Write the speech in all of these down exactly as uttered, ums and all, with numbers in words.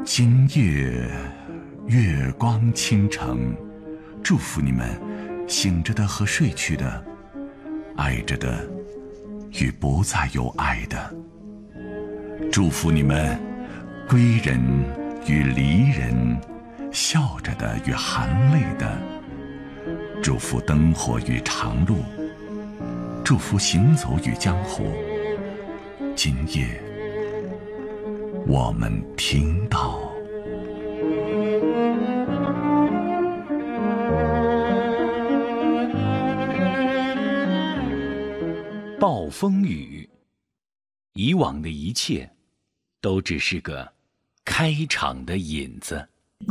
今夜月光倾城，祝福你们醒着的和睡去的，爱着的与不再有爱的，祝福你们归人与离人，笑着的与含泪的，祝福灯火与长路，祝福行走与江湖。今夜我们听到暴风雨，以往的一切都只是个开场的引子。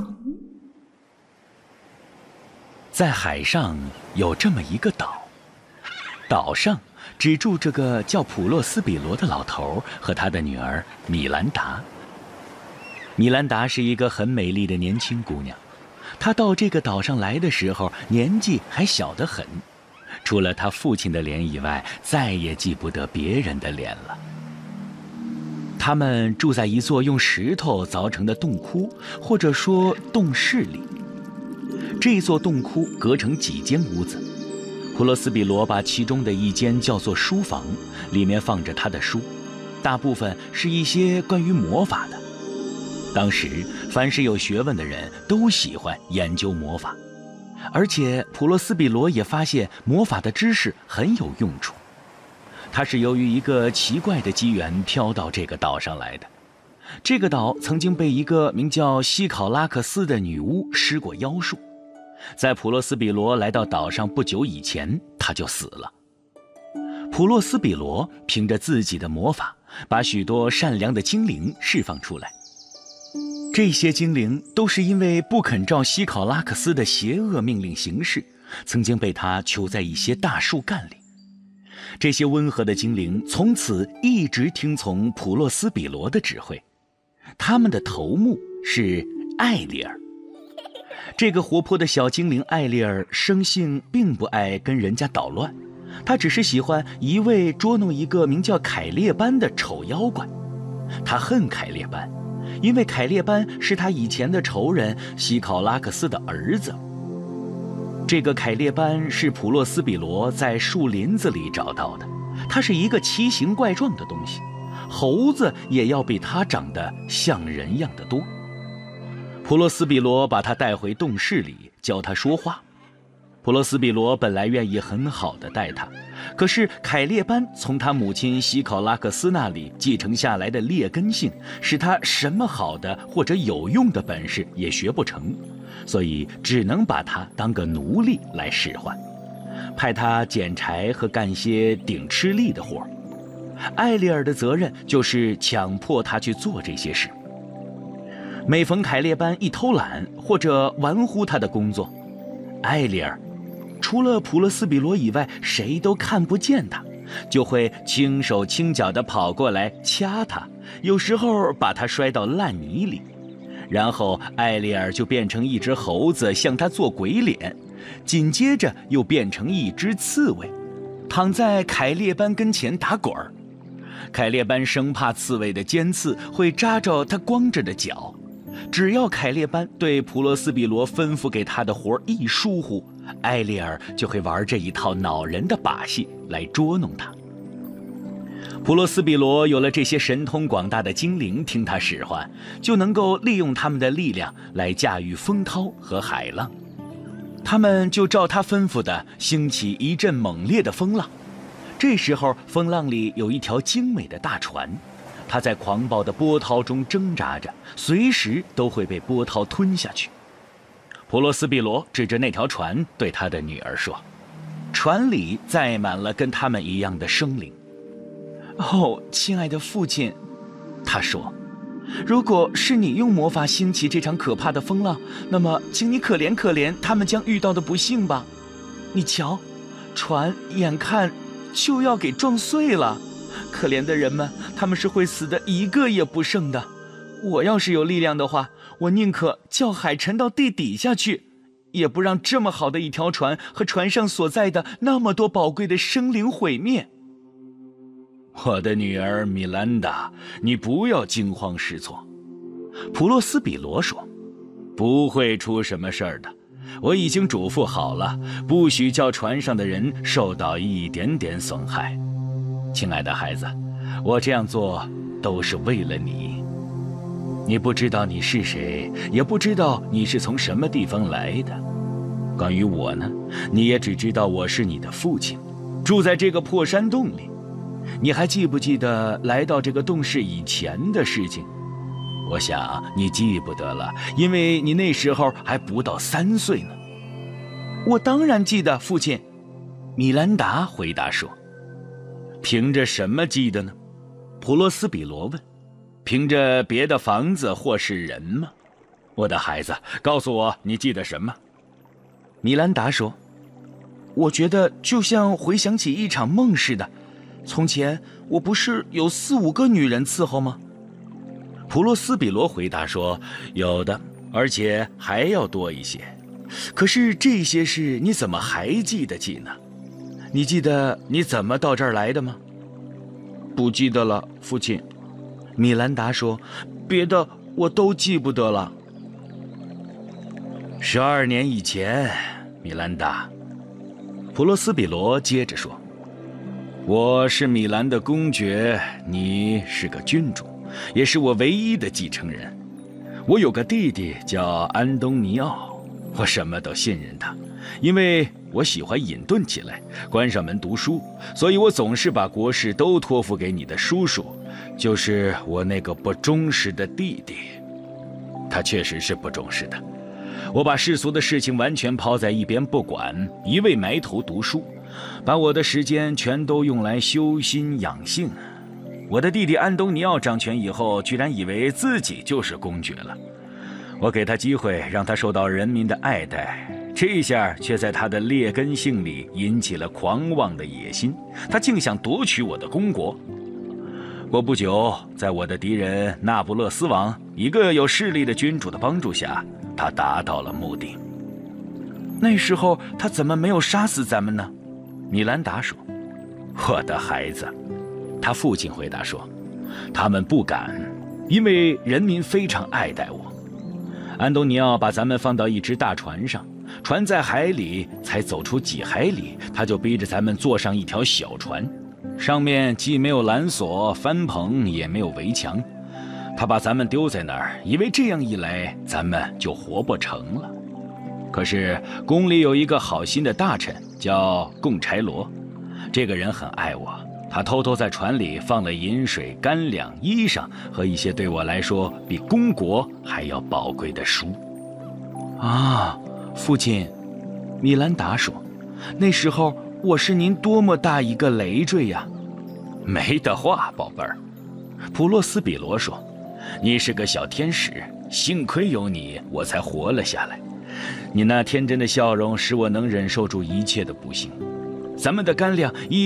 在海上有这么一个岛，岛上只住着个叫普洛斯比罗的老头和他的女儿米兰达。米兰达是一个很美丽的年轻姑娘，她到这个岛上来的时候年纪还小得很，除了她父亲的脸以外，再也记不得别人的脸了。他们住在一座用石头凿成的洞窟，或者说洞室里。这座洞窟隔成几间屋子，普罗斯比罗把其中的一间叫做书房，里面放着他的书，大部分是一些关于魔法的。当时凡是有学问的人都喜欢研究魔法，而且普罗斯比罗也发现魔法的知识很有用处。他是由于一个奇怪的机缘飘到这个岛上来的。这个岛曾经被一个名叫西考拉克斯的女巫施过妖术，在普洛斯比罗来到岛上不久以前，他就死了。普洛斯比罗凭着自己的魔法，把许多善良的精灵释放出来。这些精灵都是因为不肯照西考拉克斯的邪恶命令行事，曾经被他囚在一些大树干里。这些温和的精灵从此一直听从普洛斯比罗的指挥。他们的头目是艾丽尔。这个活泼的小精灵艾丽尔生性并不爱跟人家捣乱，他只是喜欢一味捉弄一个名叫凯列班的丑妖怪。他恨凯列班，因为凯列班是他以前的仇人西考拉克斯的儿子。这个凯列班是普洛斯比罗在树林子里找到的，他是一个奇形怪状的东西，猴子也要比他长得像人样的多。普洛斯比罗把他带回洞室里，教他说话。普洛斯比罗本来愿意很好的待他，可是凯列班从他母亲西考拉克斯那里继承下来的劣根性，使他什么好的或者有用的本事也学不成，所以只能把他当个奴隶来使唤，派他捡柴和干些顶吃力的活。艾丽尔的责任就是强迫他去做这些事。每逢凯列班一偷懒或者玩忽他的工作，艾丽尔除了普洛斯比罗以外谁都看不见他，就会轻手轻脚地跑过来掐他，有时候把他摔到烂泥里，然后艾丽尔就变成一只猴子向他做鬼脸，紧接着又变成一只刺猬，躺在凯列班跟前打滚儿。凯列班生怕刺猬的尖刺会扎着他光着的脚，只要凯列班对普洛斯比罗吩咐给他的活一疏忽，艾丽尔就会玩这一套恼人的把戏来捉弄他。普洛斯比罗有了这些神通广大的精灵听他使唤，就能够利用他们的力量来驾驭风涛和海浪。他们就照他吩咐的兴起一阵猛烈的风浪。这时候风浪里有一条精美的大船，它在狂暴的波涛中挣扎着，随时都会被波涛吞下去。普洛斯比罗指着那条船对他的女儿说，船里载满了跟他们一样的生灵。哦，亲爱的父亲，他说，如果是你用魔法兴起这场可怕的风浪，那么请你可怜可怜他们将遇到的不幸吧。你瞧，船眼看就要给撞碎了，可怜的人们，他们是会死的一个也不剩的。我要是有力量的话，我宁可叫海沉到地底下去，也不让这么好的一条船和船上所在的那么多宝贵的生灵毁灭。我的女儿米兰达，你不要惊慌失措。 普洛斯比罗说：“不会出什么事儿的，我已经嘱咐好了，不许叫船上的人受到一点点损害。亲爱的孩子，我这样做都是为了你。你不知道你是谁，也不知道你是从什么地方来的。关于我呢，你也只知道我是你的父亲，住在这个破山洞里。你还记不记得来到这个洞室以前的事情？我想你记不得了，因为你那时候还不到三岁呢。”“我当然记得，父亲。”米兰达回答说。“凭着什么记得呢？”普洛斯比罗问。“凭着别的房子或是人吗？我的孩子，告诉我你记得什么？”米兰达说：“我觉得就像回想起一场梦似的。从前我不是有四五个女人伺候吗？”普洛斯比罗回答说：“有的，而且还要多一些。可是这些事你怎么还记得起呢？你记得你怎么到这儿来的吗？”“不记得了，父亲。”米兰达说，“别的我都记不得了。”“十二年以前，米兰达。”普洛斯比罗接着说，“我是米兰的公爵，你是个君主，也是我唯一的继承人。我有个弟弟叫安东尼奥，我什么都信任他，因为我喜欢隐遁起来，关上门读书，所以我总是把国事都托付给你的叔叔，就是我那个不忠实的弟弟。他确实是不忠实的。我把世俗的事情完全抛在一边不管，一味埋头读书，把我的时间全都用来修心养性。我的弟弟安东尼奥掌权以后，居然以为自己就是公爵了。我给他机会，让他受到人民的爱戴，这下却在他的劣根性里引起了狂妄的野心，他竟想夺取我的公国。过不久，在我的敌人那不勒斯王，一个有势力的君主的帮助下，他达到了目的。”“那时候他怎么没有杀死咱们呢？”米兰达说。“我的孩子。”他父亲回答说，“他们不敢，因为人民非常爱戴我。安东尼奥把咱们放到一只大船上，船在海里才走出几海里，他就逼着咱们坐上一条小船，上面既没有缆索、帆棚，也没有围墙。他把咱们丢在那儿，以为这样一来咱们就活不成了。可是宫里有一个好心的大臣叫贡柴罗，这个人很爱我，他偷偷在船里放了饮水、干粮、衣裳和一些对我来说比公国还要宝贵的书。”“啊，父亲。”米兰达说，“那时候我是您多么大一个累赘呀！”“没得话，宝贝儿。”普洛斯比罗说，“你是个小天使，幸亏有你，我才活了下来。你那天真的笑容使我能忍受住一切的不幸。咱们的干粮一